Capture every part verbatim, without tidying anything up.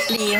零，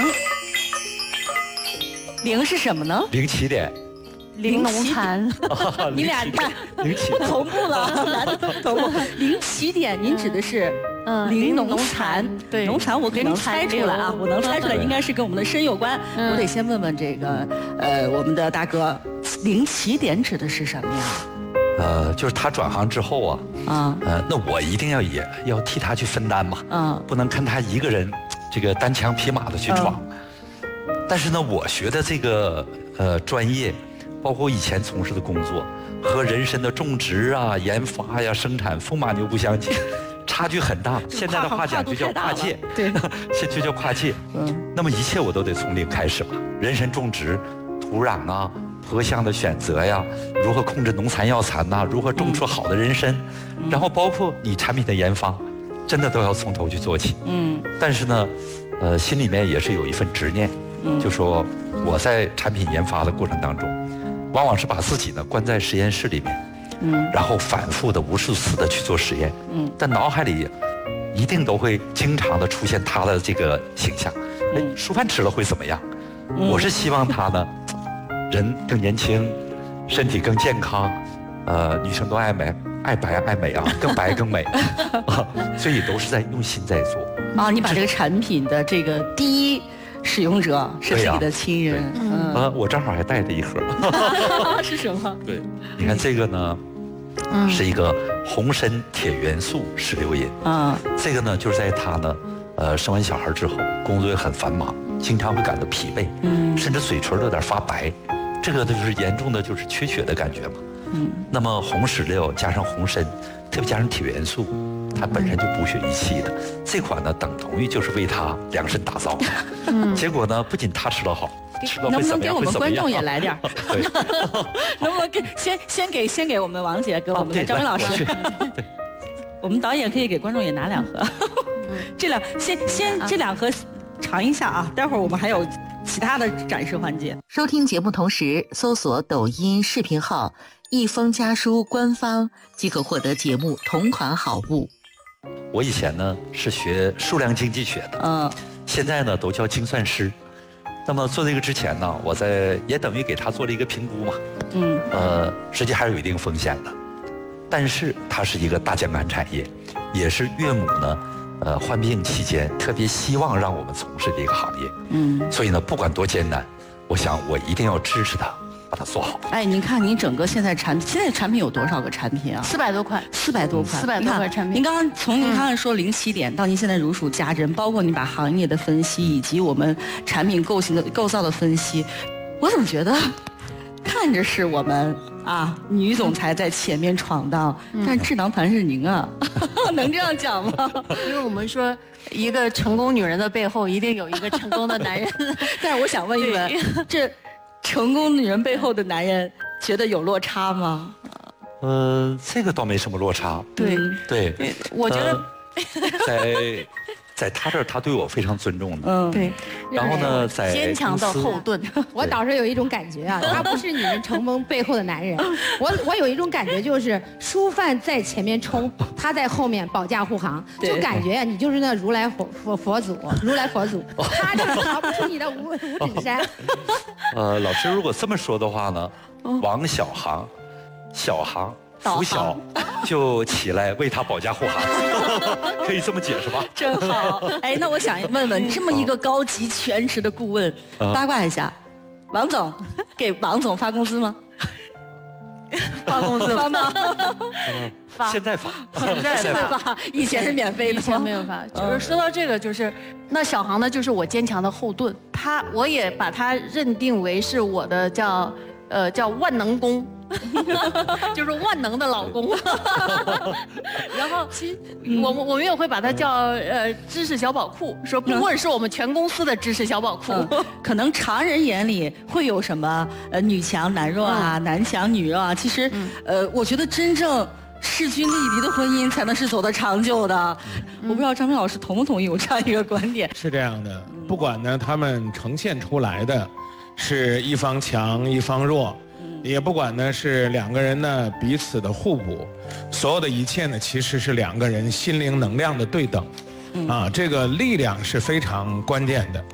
零是什么呢？ 零起点。 零农残， 你俩看零起同步了，男的同步。零起点，您指的是嗯零农残？ 对， 农残我可能猜出来啊，我能猜出来，应该是跟我们的身有关。我得先问问这个呃，我们的大哥，零起点指的是什么呀？ 呃，就是他转行之后啊，啊，呃，那我一定要也要替他去分担嘛，嗯，不能看他一个人这个单枪匹马的去闯。但是呢，我学的这个呃专业。包括以前从事的工作，和人参的种植啊、研发呀、生产风马牛不相及，差距很大。现在的话讲就叫跨界， 对， 现就叫跨界。嗯，那么一切我都得从零开始嘛。人参种植、土壤啊、坡向的选择呀，如何控制农残药残呐、啊，如何种出好的人参，嗯、然后包括你产品的研发，真的都要从头去做起。嗯，但是呢，呃，心里面也是有一份执念，嗯、就说我在产品研发的过程当中。往往是把自己呢关在实验室里面，嗯，然后反复的无数次的去做实验，嗯，但脑海里一定都会经常的出现他的这个形象，哎，舒饭吃了会怎么样？嗯、我是希望他呢，人更年轻，身体更健康，呃，女生都爱美，爱白爱美啊，更白更美，啊，所以都是在用心在做。 啊，你把这个产品的这个第一。使用者是自己的亲人， 嗯，呃，我正好还带着一盒， 是什么？ 对，你看这个呢，嗯，是一个红参铁元素石榴饮，啊，这个呢就是在他呢，呃，生完小孩之后，工作也很繁忙，经常会感到疲惫，嗯，甚至嘴唇有点发白，这个就是严重的就是缺血的感觉嘛，嗯，那么红石榴加上红参，特别加上铁元素。它本身就补血益气的，这款呢等同于就是为他量身打造的。嗯，结果呢，不仅他吃了好，吃了会怎么样？ 能不能给我们观众也来点？对，能不能给先先给先给我们王姐，给我们的张文老师？对，我们导演可以给观众也拿两盒。这两先先这两盒尝一下啊，待会儿我们还有其他的展示环节。收听节目同时搜索抖音视频号“一封家书”官方，即可获得节目同款好物。 我以前呢是学数量经济学的，嗯，现在呢都叫精算师。那么做这个之前呢，我在也等于给他做了一个评估嘛，嗯，呃，实际还是有一定风险的，但是它是一个大健康产业，也是岳母呢，呃，患病期间特别希望让我们从事的一个行业，嗯，所以呢，不管多艰难，我想我一定要支持他。把它做好。 哎，您看您整个现在产现在产品有多少个产品啊？ 四百多款， 四百多款， 四百多款产品。 您刚刚从您刚才说零起点到您现在如数家珍，包括你把行业的分析以及我们产品构型的构造的分析，我怎么觉得看着是我们啊女总裁在前面闯荡，但智囊团是您啊，能这样讲吗？ 因为我们说。一个成功女人的背后，一定有一个成功的男人。 但是我想问一问，这成功女人背后的男人，觉得有落差吗？ 呃，这个倒没什么落差。 对对， 我觉得、 呃、在在他这儿，他对我非常尊重的。 嗯， 对。 然后呢，在坚强的后盾。 我倒是有一种感觉啊，他不是女人成功背后的男人。我我有一种感觉，就是舒范在前面冲，他在后面保驾护航，就感觉啊，你就是那如来佛佛佛祖，如来佛祖，他就是逃不出你的五五指山。 呃，老师如果这么说的话呢，王小航，小航。拂晓就起来为他保驾护航，可以这么解释吧？ 真好。哎，那我想问问，这么一个高级全职的顾问，八卦一下，王总给王总发工资吗？ 发工资发吗？ 发，现在发， 现在发，以前是免费的， 以前没有发。就是说到这个，就是那小航呢，就是我坚强的后盾，他我也把他认定为是我的叫呃叫万能工。就是万能的老公，然后我们我们也会把它叫呃知识小宝库，说顾问是我们全公司的知识小宝库。 嗯、可能常人眼里会有什么呃女强男弱啊，嗯、男强女弱啊，其实、嗯、呃我觉得真正势均力敌的婚姻才能是走得长久的。嗯、我不知道张明老师同不同意我这样一个观点？ 是这样的，不管呢他们呈现出来的是一方强一方弱。也不管呢是两个人呢彼此的互补，所有的一切呢其实是两个人心灵能量的对等，啊，这个力量是非常关键的。